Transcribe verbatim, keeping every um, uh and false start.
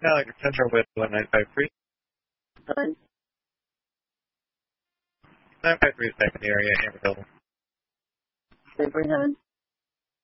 Alexander Central with one nine five three. Hello? nine five three is back in the area, Amber Hill. Super seven.